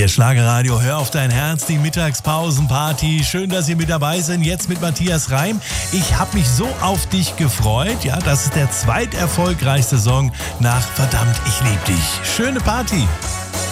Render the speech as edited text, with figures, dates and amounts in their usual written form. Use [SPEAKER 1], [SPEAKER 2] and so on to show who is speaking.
[SPEAKER 1] Hier Schlagerradio, hör auf dein Herz, die Mittagspausenparty. Schön, dass ihr mit dabei seid. Jetzt mit Matthias Reim. Ich habe mich so auf dich gefreut. Ja, das ist der zweiterfolgreichste Song nach Verdammt, ich lieb dich. Schöne Party.